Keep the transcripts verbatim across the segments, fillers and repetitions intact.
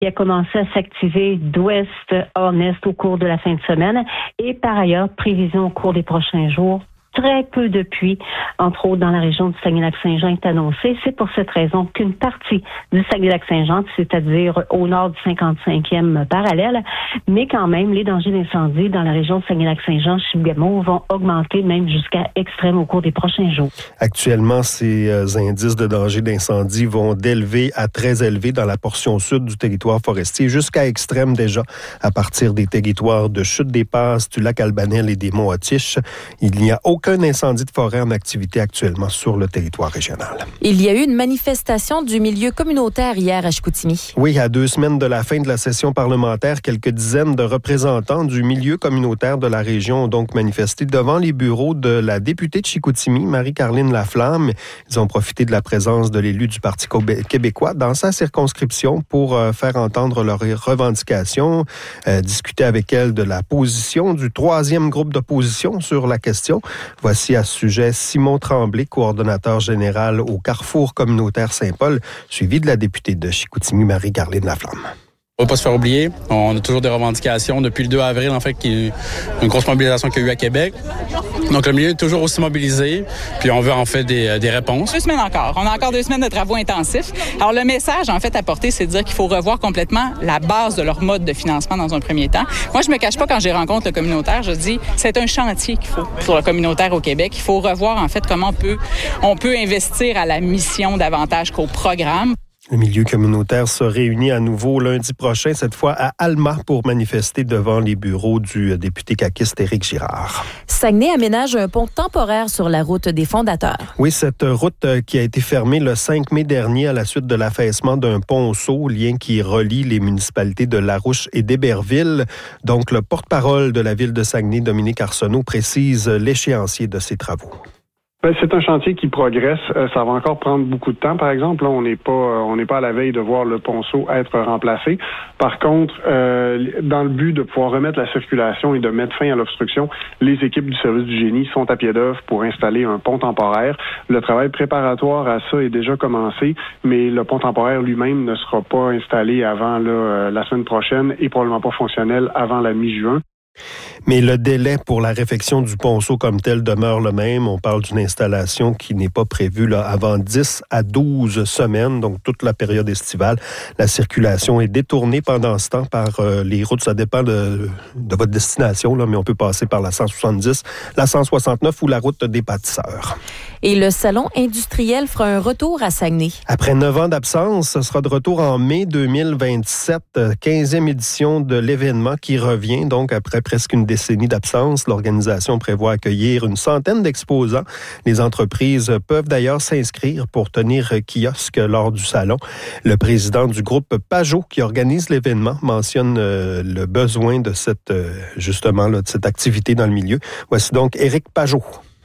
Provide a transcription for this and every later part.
qui a commencé à s'activer d'ouest en est au cours de la fin de semaine. Et par ailleurs, prévision au cours des prochains jours, très peu de pluie, entre autres dans la région du Saguenay-Lac-Saint-Jean, est annoncée. C'est pour cette raison qu'une partie du Saguenay-Lac-Saint-Jean, c'est-à-dire au nord du cinquante-cinquième parallèle, mais quand même, les dangers d'incendie dans la région du Saguenay-Lac-Saint-Jean, Chibougamau, vont augmenter même jusqu'à extrême au cours des prochains jours. Actuellement, ces indices de danger d'incendie vont d'élevé à très élevé dans la portion sud du territoire forestier, jusqu'à extrême déjà à partir des territoires de Chute des Passes, du lac Albanel et des monts Otiche. Il n'y a aucun Aucun incendie de forêt en activité actuellement sur le territoire régional. Il y a eu une manifestation du milieu communautaire hier à Chicoutimi. Oui, à deux semaines de la fin de la session parlementaire, quelques dizaines de représentants du milieu communautaire de la région ont donc manifesté devant les bureaux de la députée de Chicoutimi, Marie-Caroline Laflamme. Ils ont profité de la présence de l'élu du Parti québécois dans sa circonscription pour euh, faire entendre leurs revendications, euh, discuter avec elle de la position du troisième groupe d'opposition sur la question. Voici à ce sujet Simon Tremblay, coordonnateur général au Carrefour communautaire Saint-Paul, suivi de la députée de Chicoutimi, Marie-Caroline Laflamme. On ne va pas se faire oublier. On a toujours des revendications depuis le deux avril, en fait, qui est une grosse mobilisation qu'il y a eu à Québec. Donc, le milieu est toujours aussi mobilisé, puis on veut en fait des, des réponses. Deux semaines encore. On a encore deux semaines de travaux intensifs. Alors, le message, en fait, à porter, c'est de dire qu'il faut revoir complètement la base de leur mode de financement dans un premier temps. Moi, je me cache pas quand je rencontre le communautaire, je dis, c'est un chantier qu'il faut pour le communautaire au Québec. Il faut revoir, en fait, comment on peut, on peut investir à la mission davantage qu'au programme. Le milieu communautaire se réunit à nouveau lundi prochain, cette fois à Alma, pour manifester devant les bureaux du député caquiste Éric Girard. Saguenay aménage un pont temporaire sur la route des fondateurs. Oui, cette route qui a été fermée le cinq mai dernier à la suite de l'affaissement d'un ponceau, lien qui relie les municipalités de Larouche et d'Héberville. Donc, le porte-parole de la ville de Saguenay, Dominique Arsenault, précise l'échéancier de ces travaux. Ben, c'est un chantier qui progresse. Euh, ça va encore prendre beaucoup de temps, par exemple. Là, on n'est pas, euh, on n'est pas à la veille de voir le ponceau être remplacé. Par contre, euh, dans le but de pouvoir remettre la circulation et de mettre fin à l'obstruction, les équipes du service du génie sont à pied d'œuvre pour installer un pont temporaire. Le travail préparatoire à ça est déjà commencé, mais le pont temporaire lui-même ne sera pas installé avant là, euh, la semaine prochaine et probablement pas fonctionnel avant la mi-juin. Mais le délai pour la réfection du ponceau comme tel demeure le même. On parle d'une installation qui n'est pas prévue là, avant dix à douze semaines, donc toute la période estivale. La circulation est détournée pendant ce temps par euh, les routes. Ça dépend de, de votre destination, là, mais on peut passer par la cent soixante-dix, la cent soixante-neuf ou la route des bâtisseurs. Et le salon industriel fera un retour à Saguenay. Après neuf ans d'absence, ce sera de retour en mai deux mille vingt-sept, quinzième édition de l'événement qui revient donc après presque une décennie d'absence. L'organisation prévoit accueillir une centaine d'exposants. Les entreprises peuvent d'ailleurs s'inscrire pour tenir kiosque lors du salon. Le président du groupe Pajot qui organise l'événement mentionne euh, le besoin de cette, euh, justement, là, de cette activité dans le milieu. Voici donc Éric Pajot.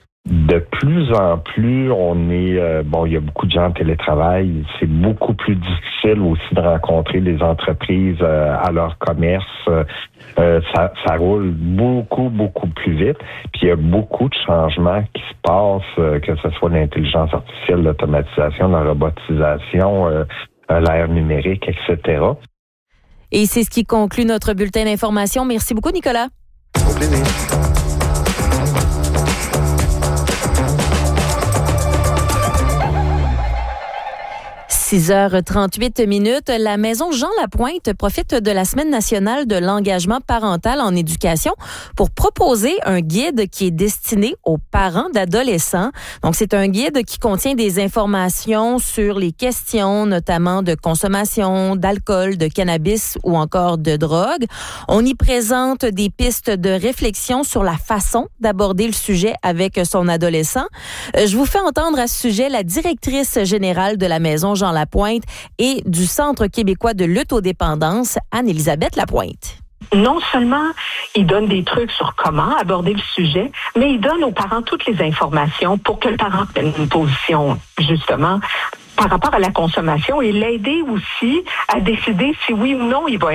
De plus en plus, on est euh, bon, il y a beaucoup de gens en télétravail. C'est beaucoup plus difficile aussi de rencontrer des entreprises euh, à leur commerce. Euh, ça, ça roule beaucoup, beaucoup plus vite. Puis il y a beaucoup de changements qui se passent, euh, que ce soit l'intelligence artificielle, l'automatisation, la robotisation, euh, l'ère numérique, et cetera. Et c'est ce qui conclut notre bulletin d'information. Merci beaucoup, Nicolas. Au plaisir. six heures trente-huit minutes, la Maison Jean Lapointe profite de la Semaine nationale de l'engagement parental en éducation pour proposer un guide qui est destiné aux parents d'adolescents. Donc, c'est un guide qui contient des informations sur les questions, notamment de consommation d'alcool, de cannabis ou encore de drogue. On y présente des pistes de réflexion sur la façon d'aborder le sujet avec son adolescent. Je vous fais entendre à ce sujet la directrice générale de la Maison Jean Lapointe et du Centre québécois de lutte aux dépendances, Anne-Élisabeth Lapointe. Non seulement il donne des trucs sur comment aborder le sujet, mais il donne aux parents toutes les informations pour que le parent prenne une position, justement, par rapport à la consommation et l'aider aussi à décider si oui ou non il va être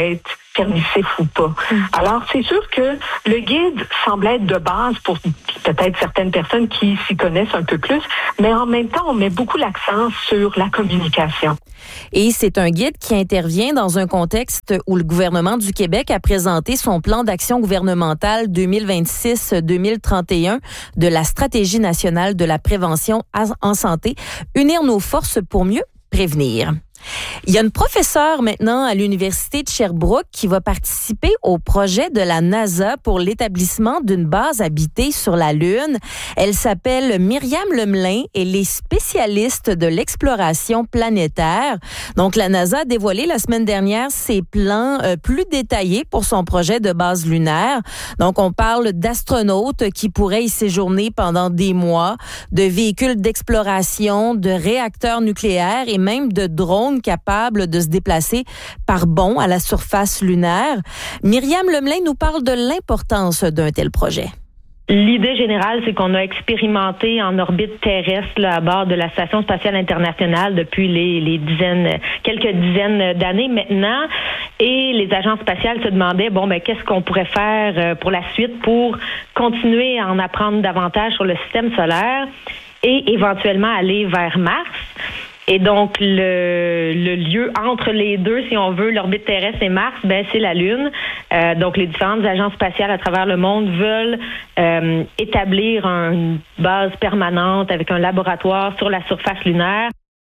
permissif ou pas. Alors, c'est sûr que le guide semble être de base pour peut-être certaines personnes qui s'y connaissent un peu plus, mais en même temps, on met beaucoup l'accent sur la communication. Et c'est un guide qui intervient dans un contexte où le gouvernement du Québec a présenté son plan d'action gouvernemental deux mille vingt-six deux mille trente et un de la Stratégie nationale de la prévention en santé, unir nos forces pour mieux prévenir. Il y a une professeure maintenant à l'Université de Sherbrooke qui va participer au projet de la NASA pour l'établissement d'une base habitée sur la Lune. Elle s'appelle Myriam Lemelin. Elle est spécialiste de l'exploration planétaire. Donc, la NASA a dévoilé la semaine dernière ses plans euh, plus détaillés pour son projet de base lunaire. Donc, on parle d'astronautes qui pourraient y séjourner pendant des mois, de véhicules d'exploration, de réacteurs nucléaires et même de drones capables de se déplacer par bond à la surface lunaire. Myriam Lemelin nous parle de l'importance d'un tel projet. L'idée générale, c'est qu'on a expérimenté en orbite terrestre là, à bord de la Station spatiale internationale depuis les, les dizaines, quelques dizaines d'années maintenant. Et les agences spatiales se demandaient, bon, ben, qu'est-ce qu'on pourrait faire pour la suite pour continuer à en apprendre davantage sur le système solaire et éventuellement aller vers Mars. Et donc, le, le lieu entre les deux, si on veut, l'orbite terrestre et Mars, ben c'est la Lune. Euh, donc, les différentes agences spatiales à travers le monde veulent euh, établir une base permanente avec un laboratoire sur la surface lunaire.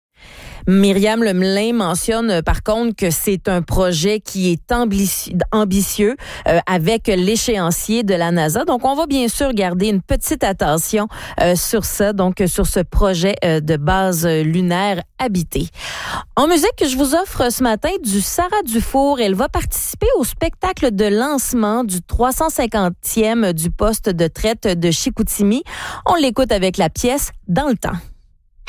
Myriam Lemelin mentionne par contre que c'est un projet qui est ambici- ambitieux euh, avec l'échéancier de la NASA. Donc, on va bien sûr garder une petite attention euh, sur ça, donc sur ce projet euh, de base lunaire habitée. En musique, je vous offre ce matin du Sarah Dufour. Elle va participer au spectacle de lancement du trois cent cinquantième du poste de traite de Chicoutimi. On l'écoute avec la pièce « Dans le temps ».